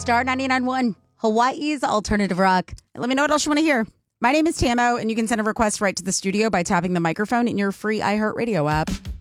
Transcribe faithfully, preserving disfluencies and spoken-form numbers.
Star ninety-nine point one, Hawaii's alternative rock. Let me know what else you want to hear. My name is Tamo, and you can send a request right to the studio by tapping the microphone in your free iHeartRadio app.